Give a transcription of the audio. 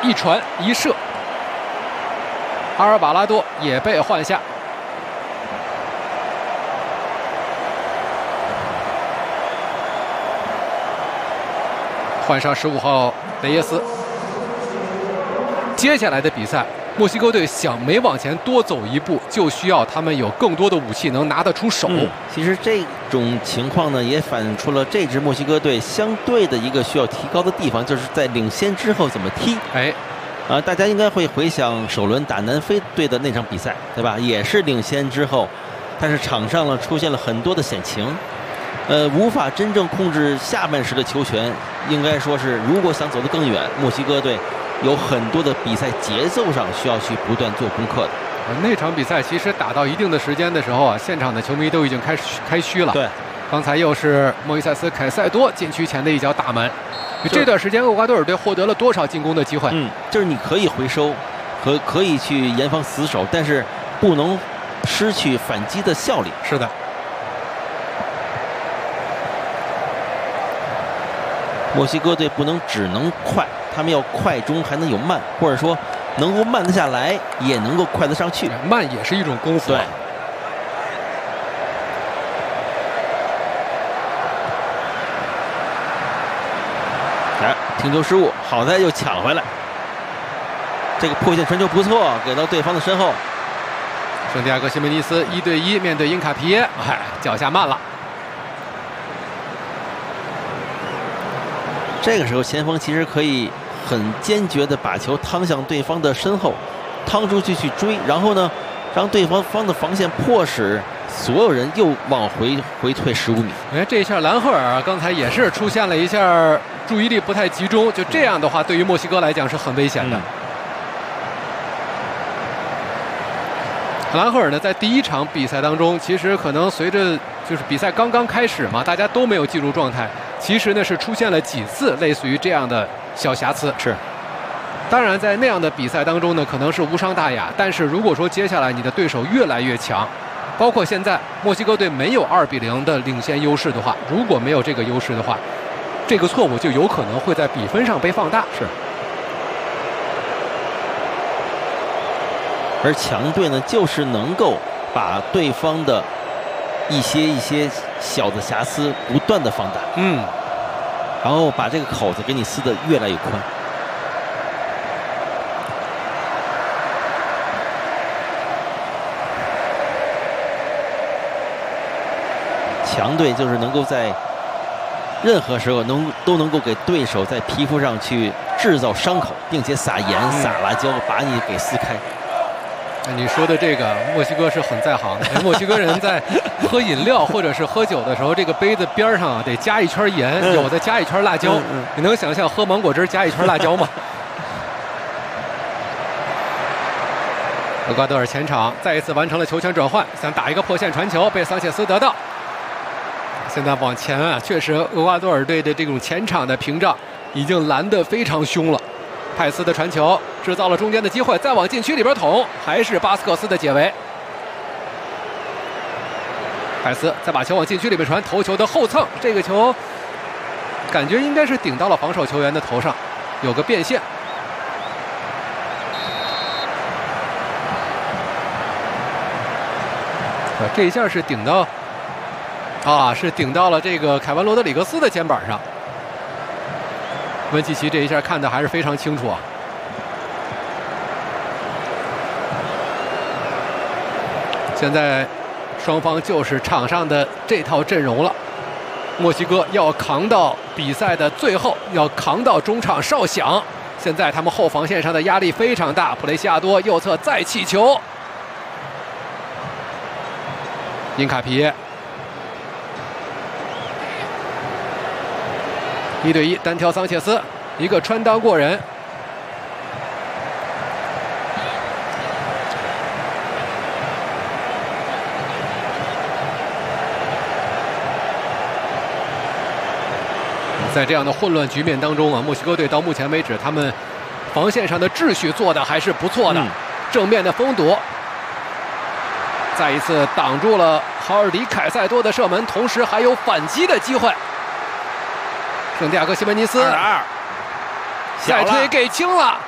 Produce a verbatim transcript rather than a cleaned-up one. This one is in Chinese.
一传一射，阿尔瓦拉多也被换下。换上十五号雷耶斯。接下来的比赛，墨西哥队想没往前多走一步，就需要他们有更多的武器能拿得出手。 嗯、其实这种情况呢，也反映出了这支墨西哥队相对的一个需要提高的地方，就是在领先之后怎么踢。 哎， 啊，大家应该会回想首轮打南非队的那场比赛，对吧？也是领先之后，但是场上呢出现了很多的险情。呃，无法真正控制下半时的球权，应该说是，如果想走得更远，墨西哥队有很多的比赛节奏上需要去不断做功课的。 那场比赛其实打到一定的时间的时候啊，现场的球迷都已经开始开虚了。 对， 刚才又是莫伊塞斯·凯塞多禁区前的一脚打门。这段时间，厄瓜多尔队获得了多少进攻的机会？ 嗯，就是你可以回收，和可以去严防死守，但是不能失去反击的效力。 是的。 墨西哥队不能只能快，他们要快中还能有慢，或者说能够慢得下来，也能够快得上去。 慢也是一种功夫。 对。来，停球失误，好在又抢回来。这个破线传球不错，给到对方的身后。 圣地亚哥西门尼斯一对一面对因卡皮耶，哎，脚下慢了。 这个时候，前锋其实可以很坚决地把球趟向对方的身后，趟出去去追，然后呢，让对方方的防线迫使所有人又往回回退十五米。 哎，这一下兰赫尔刚才也是出现了一下注意力不太集中，就这样的话，对于墨西哥来讲是很危险的。嗯、兰赫尔呢，在第一场比赛当中，其实可能随着就是比赛刚刚开始嘛，大家都没有进入状态。其实呢，是出现了几次类似于这样的小瑕疵。 是， 当然在那样的比赛当中呢，可能是无伤大雅。但是如果说接下来你的对手越来越强，包括现在墨西哥队没有二比零的领先优势的话，如果没有这个优势的话，这个错误就有可能会在比分上被放大。 是。而强队呢，就是能够把对方的一些一些小的瑕疵不断的放大， 嗯， 然后把这个口子给你撕得越来越宽。强队就是能够在任何时候能都能够给对手在皮肤上去制造伤口，并且撒盐、 嗯、 撒辣椒，把你给撕开。 你说的这个，墨西哥是很在行的。墨西哥人在喝饮料或者是喝酒的时候，这个杯子边上啊得加一圈盐， 嗯、 有的加一圈辣椒。 嗯嗯、 你能想象喝芒果汁加一圈辣椒吗？厄瓜多尔前场再一次完成了球权转换，想打一个破线传球，被桑切斯得到。现在往前啊，确实厄瓜多尔队的这种前场的屏障已经拦得非常凶了。派斯的传球制造了中间的机会，再往禁区里边捅，还是巴斯克斯的解围。派斯再把球往禁区里边传，头球的后蹭，这个球感觉应该是顶到了防守球员的头上，有个变线。啊，这一下是顶到啊，是顶到了这个凯文罗德里格斯的肩膀上。温契奇这一下看的还是非常清楚啊！现在双方就是场上的这套阵容了。墨西哥要扛到比赛的最后，要扛到中场哨响。现在他们后防线上的压力非常大。普雷西亚多右侧再起球，因卡皮耶一对一单挑桑切斯，一个穿裆过人。在这样的混乱局面当中啊，墨西哥队到目前为止，他们防线上的秩序做的还是不错的。嗯、正面的封堵，再一次挡住了豪尔迪凯塞多的射门，同时还有反击的机会。圣地亚哥西门尼斯二打二， 再推给清了。